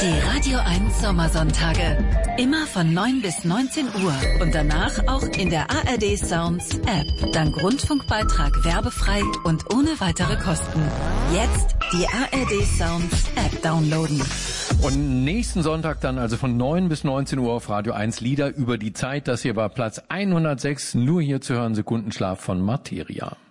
Die Radio 1 Sommersonntage. Immer von 9 bis 19 Uhr und danach auch in der ARD Sounds App. Dank Rundfunkbeitrag werbefrei und ohne weitere Kosten. Jetzt die ARD Sounds App downloaden. Und nächsten Sonntag dann also von 9 bis 19 Uhr auf Radio 1 Lieder über die Zeit. Das hier war Platz 106, nur hier zu hören, Sekundenschlaf von Materia.